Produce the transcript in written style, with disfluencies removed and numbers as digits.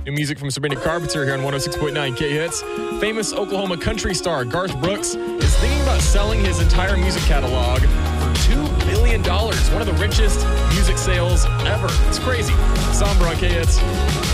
New music from Sabrina Carpenter here on 106.9 K-Hits. Famous Oklahoma country star Garth Brooks is thinking about selling his entire music catalog for $2 billion. One of the richest music sales ever. It's crazy. Sombra on K-Hits.